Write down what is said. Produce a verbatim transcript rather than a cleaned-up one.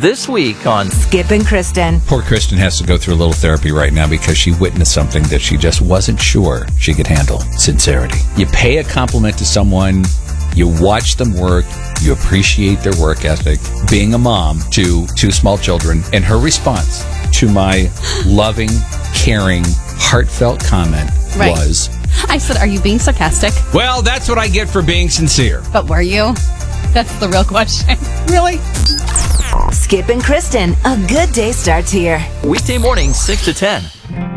This week on Skip and Kristen. Poor Kristen has to go through a little therapy right now because she witnessed something that she just wasn't sure she could handle. Sincerity. You pay a compliment to someone, you watch them work, you appreciate their work ethic. Being a mom to two small children, and her response to my loving, caring, heartfelt comment Right. was, I said, are you being sarcastic? well, that's what I get for being sincere. But were you? That's the real question. Really? Skip and Kristen, a good day starts here. weekday morning, six to ten.